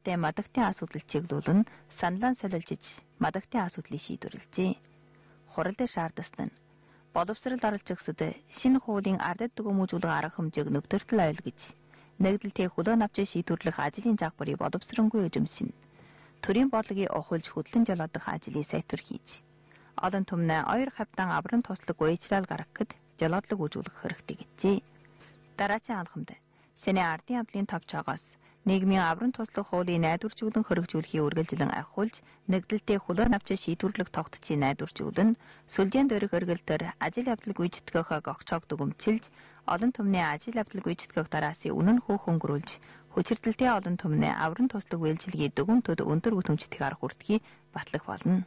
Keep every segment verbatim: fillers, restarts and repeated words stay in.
때 мадагтын асуудал чиглүүлэн саналаа солилжиж мадагтын асуудлыг шийдвэрлэжээ. Хурал дээр шаардсан нь боловсрол оролцогчдод шинэ хуулийн ардад дүгнэмжүүлэх арга хэмжээг нөхцөлтөл ойлгож, нэгдэлтийн хөлөө навч шийдвэрлэх ажлын загварыг боловсронгүй эзэмшин, төрийн бодлогыг ухуулж хөдлөн жолоодох ажлыг сайтар хийж, олон түмнээ хоёр хавтан авран туслаг уяжрал гаргахад жолоодлого үзүүлэх хэрэгтэй гэжээ. Дараагийн алхамд Сенэ ардын явдлын товчоогоос нийгмийн авран туслах хуулийг найдваржуулан хөргөжүүлэхийг үргэлжлэн ахиулж, нэгдэлтийн хөлөө навч шийдвэрлэх тогтцыг найдваржуулан, сүлжээнд өрих өргөлтөөр ажил явдлыг үеижтгэх огцоог дүгнэмжилж, олон түмний ажил явдлыг үеижтгэх дараасын үнэн хөөх өнгөрүүлж, хүчирдэлтэй олон түмний авран туслах үйлчилгээ дүгнэмтүүд өндөр бүтэмжтэй арга хүртгийг батлах болно.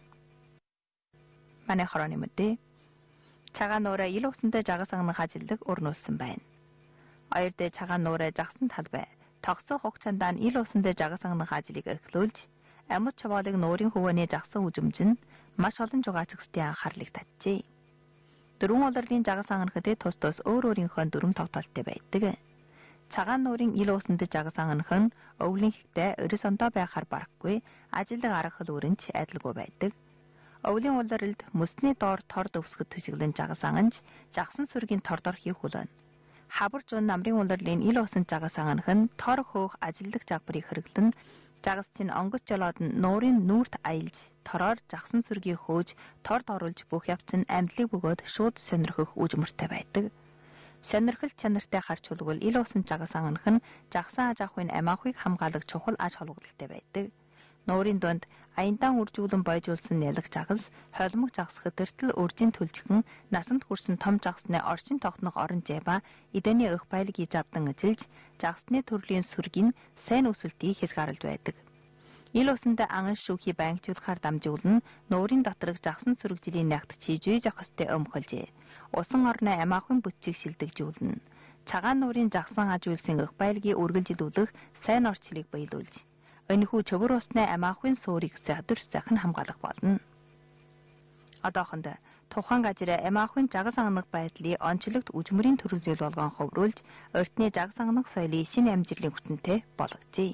Манай хорооны мэдээ цагаан нуураа ил усандаа жагас ангах ажилдаг өрнүүлсэн байна. Оёрдээ цагаан нуураа жагсан талбай тогсох хугацаанд нь ил усандаа жагас ангах ажлыг эхлүүлж, амьд чаваалыг нуурын хөвөөний жагсан үжимж нь маш олон жугаачгчдын анхаарлыг татжээ. Дөрвөн улирлын жагас ангахад тус тус өөр өөрийнхөө дүрм тогтоолттой байдаг. Цагаан нуурын ил усанд жагас ангах нь өвлийн хэгтээ өрөс ондоо байхаар барахгүй ажилдаг арга хэл өрөнч адилгүй байдаг. Өвлийн улирлд мөсний доор тор дөвсгөд төсөглөн жагас анганж, жагсан сүргийн тордор хийх хүлээн. Хабар зүүн намрын улирлын ил усан жагас анганах нь тор хөөх ажилдаг загварыг хэрэглэн, жагасчийн онгоц жолоод нь нуурын нүүрт аялж, тороор жагсан сүргийг хөөж, торд оруулж бүх явц нь амьдлыг бөгөөд шууд сонирхох үжмэртэй байдаг. Сонирхол чанартай харж hulгвал ил усан жагас анганах нь жагсан аж ахуйн амиахыг хамгаалах чухал аж холбогдолтой байдаг. Нуурын дунд аяндаан үржүүлэн бойжуулсан нялх жагас, холимог жагас хэтэртэл үржин төлжгөн, насанд хүрсэн том жагасны орчин тогтнох орон жайба эдэний өх байлыг хийж авдан ажиллаж, жагасны төрлийн сүргийн сайн өсөлтийг хязгаарлаж байдаг. Ил усанд анган шүүхий байнгчуулахаар дамжуулан, нуурын доторх жагсан сүрэгжлийн нягтч хийж явах ёстой өмхөлжээ. Усан орны амиахын бүтчийг шилдэгжүүлнэ. Цагаан нуурын жагсан аж үйлсийн өх байлгийг үргэлжилүүлэх сайн орчлыг баялуулж, өнөхүү чөвөр усны амиахын суурийг сахидар захин хамгаалах болно. Одоохонд тухайн газар амиахын жагас ангах байдлыг онцлогт үжмэрийн төрөлжил болгон хөврүүлж, өртний жагас ангах соёлыг шинэ амжилтын хүчнтэй болгожээ.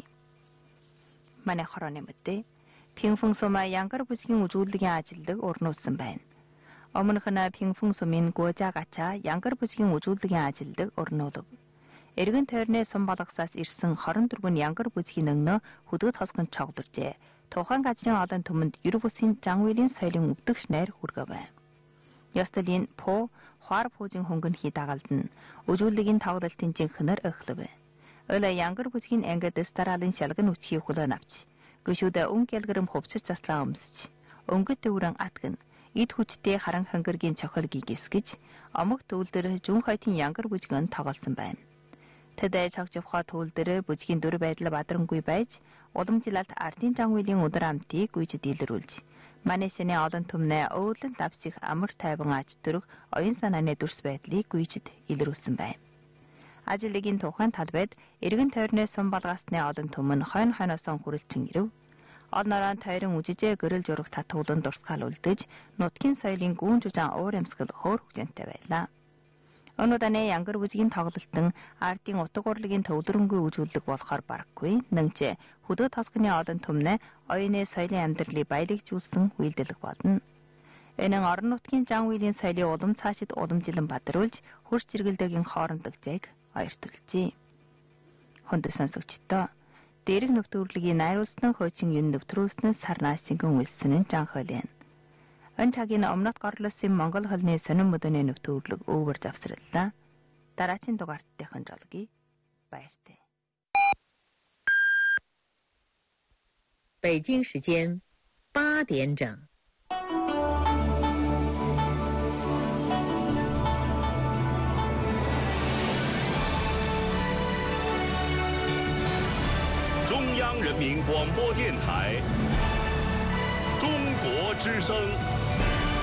Манай хорооны мэдээ Пинфэн сумаа янгар бүсгийн үзүүлэлтийн ажилдаг өрнүүлсэн байна. Өмнөх нь Пинфэн сумын Гуожагача янгар бүсгийн үзүүлэлтийн ажилдаг өрнүүлв. Эргэн тойрны сум балгасаас ирсэн хорон дөрвөн янгар бүсгийн өгнө хөдөөд хосгон цогдоржээ. Тухайн газрын олон түмэнд ер бусын Жангвилийн соёлын өвдөгч найр хүргэв. Ясталын по хуар пуужин хөнгөнхий дагалдна. Үзүүлэлтийн тоглолтын жинхэнээр эхлэв. Өлө янгар бүсгийн ангид старалын шалган үсхий хөлөө навч. Гүшүүдэ өн гэлгэрэм хувцас заслаа өмсч. Өнгөт дүүрэн атган эд хүчтэй харан хангиргийн чохол гигисгэж, омог төвлөр жүн хайтын янгар бүсгэн тоглосон байна. Тэдэ чагжвхаа төвлөр бүсгийн дүр байдал бадрангүй байж, уламжлалт ардын Жангвилийн өдөр амтыг гүйж дийлрүүлж, манайсны олон түмнээ өвлөн давсих амар тайван аж төрөх оюун санааны дүрс байдлыг гүйж илрүүлсэн байна. Ажлын тухайн талбайд эргэн тойрны сум балгасны олон түмэн хойно хойноосоо хүрэлцэн ирэв. Одноороо тойрон үжижээ гөрөл журах татуулан дурсгаал үлдэж, нутгийн соёлын гүүн жужаан уур амьсгал хөөр хүчнтэй байлаа. Өнөөдөр янгар бүсгийн тоглолтон ардын утга урлагийн төвлөрөнгүй үзүүлэлт болохоор барахгүй. Нэмж хөдөө тосгоны олон түмнээ оюуны соёлын амьдралыг баялагжуулсан үйлдэлэг болно. Энэ нь орон нутгийн Жангвилийн соёлын улам цаашид уламжлан бадруулж, хурц зэрэгэлдэгийн хоорондогжээг ойртолжээ. Хүнд сонсогчдоо дээрх нөхцөлийг найруулсан хуучин юм нэвтрүүлсэн сарнаас шингэн үлсэн нь Жанхолын. Энэ цагийн өмнөд горлосын Монгол холны сонин мөдөний нэвтрүүлэг өвөр завсарлаа. Дараагийн дугаартайхан жолгий баяртай. 北京时间八点整。 中央人民广播电台，中国之声。